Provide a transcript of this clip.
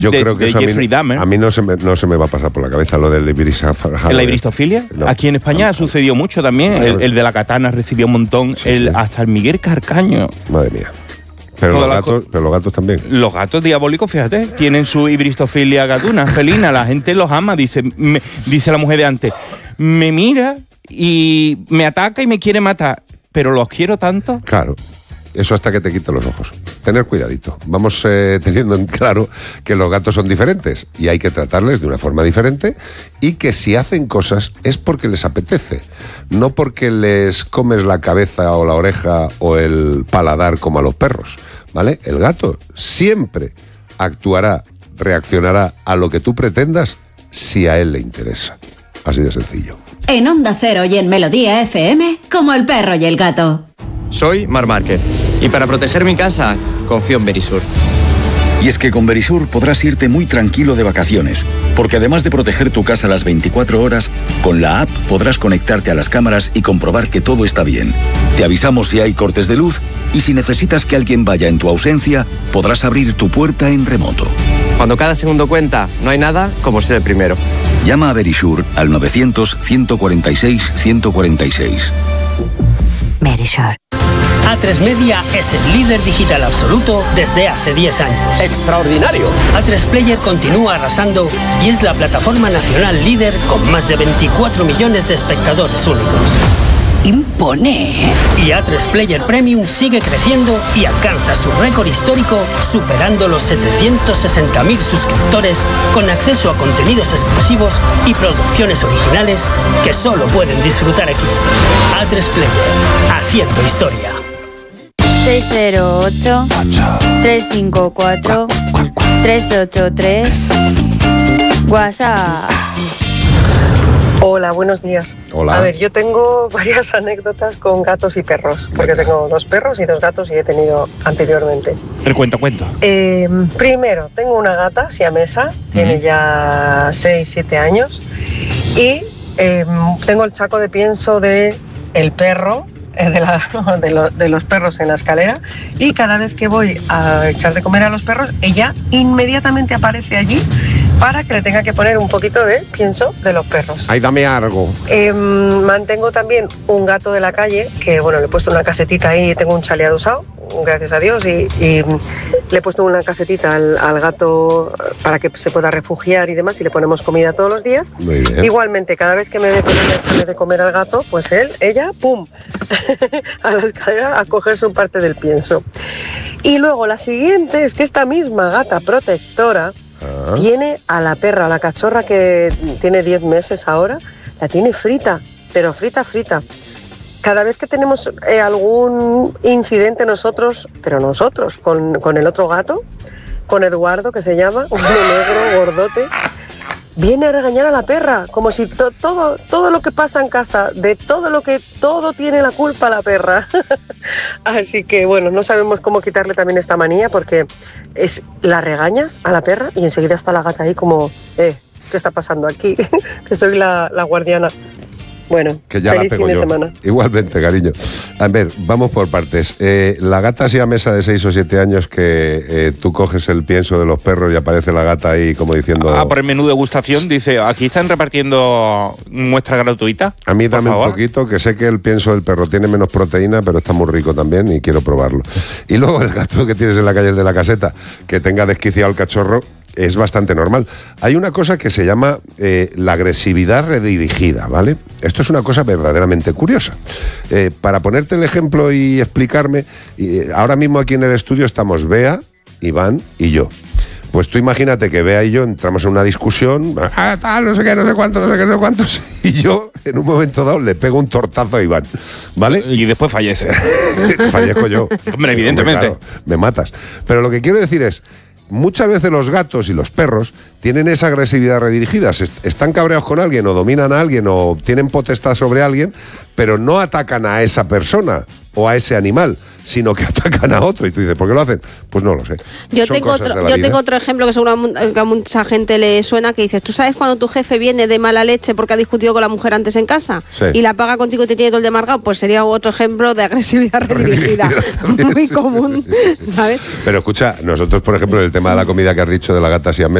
Yo creo que eso Jeffrey Dahmer. a mí no se me va a pasar por la cabeza lo del ¿La ibristofilia? No. Aquí en España ha sucedido mucho también. El de la katana recibió un montón. Hasta el Miguel Carcaño. Madre mía. Pero los gatos también. Los gatos diabólicos, fíjate, tienen su ibristofilia gatuna, felina. La gente los ama, dice la mujer de antes. Me mira y me ataca y me quiere matar. Pero los quiero tanto. Claro. Eso hasta que te quiten los ojos. Tener cuidadito. Vamos teniendo en claro que los gatos son diferentes y hay que tratarles de una forma diferente y que si hacen cosas es porque les apetece, no porque les comes la cabeza o la oreja o el paladar como a los perros, ¿vale? El gato siempre actuará, reaccionará a lo que tú pretendas si a él le interesa. Así de sencillo. En Onda Cero y en Melodía FM, como el perro y el gato. Soy Marc Márquez y para proteger mi casa confío en Verisur. Y es que con Verisur podrás irte muy tranquilo de vacaciones, porque además de proteger tu casa las 24 horas, con la app podrás conectarte a las cámaras y comprobar que todo está bien. Te avisamos si hay cortes de luz y si necesitas que alguien vaya en tu ausencia, podrás abrir tu puerta en remoto. Cuando cada segundo cuenta, no hay nada como ser el primero. Llama a Verisur al 900-146-146. Verisur. A3 Media es el líder digital absoluto desde hace 10 años. ¡Extraordinario! A3 Player continúa arrasando y es la plataforma nacional líder con más de 24 millones de espectadores únicos. Impone. Y A3 Player Premium sigue creciendo y alcanza su récord histórico, superando los 760.000 suscriptores, con acceso a contenidos exclusivos y producciones originales que solo pueden disfrutar aquí. A3 Player, haciendo historia. 608-354-383 WhatsApp. Hola, buenos días. Hola. A ver, yo tengo varias anécdotas con gatos y perros, porque tengo 2 perros y 2 gatos y he tenido anteriormente. El cuento. Primero, tengo una gata siamesa, tiene ya 6-7 años, y tengo el saco de pienso de el perro, de los perros en la escalera, y cada vez que voy a echar de comer a los perros, ella inmediatamente aparece allí para que le tenga que poner un poquito de pienso de los perros. Ay, dame algo. Mantengo también un gato de la calle, que bueno, le he puesto una casetita ahí, tengo un chaleado usado, gracias a Dios, y le he puesto una casetita al gato para que se pueda refugiar y demás, y le ponemos comida todos los días. Muy bien. Igualmente, cada vez que me ve de comer al gato, pues ella, ¡pum!, a la escalera a coger su parte del pienso. Y luego la siguiente es que esta misma gata protectora tiene a la perra, la cachorra que tiene 10 meses ahora, la tiene frita, pero frita. Cada vez que tenemos algún incidente nosotros con el otro gato, con Eduardo, que se llama, un negro gordote, viene a regañar a la perra, como si todo lo que pasa en casa, todo tiene la culpa la perra. Así que bueno, no sabemos cómo quitarle también esta manía, porque la regañas a la perra y enseguida está la gata ahí como, ¿qué está pasando aquí? Que soy la guardiana. Bueno, que ya feliz la pego fin de yo. semana. Igualmente, cariño. A ver, vamos por partes. La gata siamesa de 6 o 7 años que tú coges el pienso de los perros y aparece la gata ahí como diciendo... por el menú degustación, dice, aquí están repartiendo muestra gratuita. A mí dame un poquito, que sé que el pienso del perro tiene menos proteína, pero está muy rico también y quiero probarlo. Y luego el gato que tienes en la calle de la caseta, que tenga desquiciado el cachorro, es bastante normal. Hay una cosa que se llama la agresividad redirigida, ¿vale? Esto es una cosa verdaderamente curiosa. Para ponerte el ejemplo y explicarme, ahora mismo aquí en el estudio estamos Bea, Iván y yo. Pues tú imagínate que Bea y yo entramos en una discusión, tal, no sé qué, no sé cuántos, y yo en un momento dado le pego un tortazo a Iván, ¿vale? Y después fallece. Fallezco yo. Hombre, evidentemente. Claro, me matas. Pero lo que quiero decir es, muchas veces los gatos y los perros tienen esa agresividad redirigida. Están cabreados con alguien o dominan a alguien o tienen potestad sobre alguien, pero no atacan a esa persona o a ese animal, sino que atacan a otro. Y tú dices, ¿por qué lo hacen? Pues no lo sé. Yo Son tengo cosas otro, de la yo vida. tengo otro ejemplo que seguramente a mucha gente le suena, que dices, ¿tú sabes cuando tu jefe viene de mala leche porque ha discutido con la mujer antes en casa? Sí. Y la paga contigo y te tiene todo el día amargado? Pues sería otro ejemplo de agresividad redirigida. Muy común, ¿sabes? Pero escucha, nosotros, por ejemplo, el tema de la comida que has dicho de la gata siamesa,